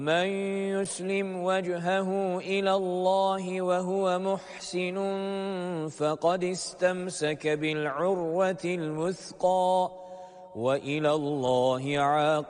من يسلم وجهه إلى الله وهو محسن فقد استمسك بالعروة الوثقى وإلى الله عاقبة